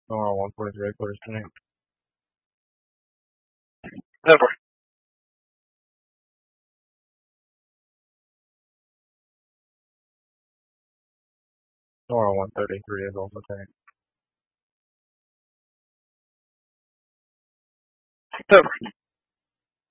Nora 143, quarters to name. Over. Nora 133 is also tank. Over.